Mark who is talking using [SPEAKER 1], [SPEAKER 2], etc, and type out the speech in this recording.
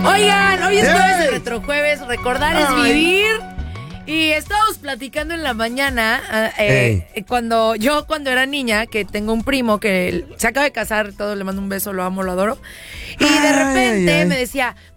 [SPEAKER 1] Oigan, hoy es jueves de Retrojueves, recordar es vivir. Y estábamos platicando en la mañana, cuando era niña, que tengo un primo que se acaba de casar, todo, le mando un beso, lo amo, lo adoro. Y de repente me decía,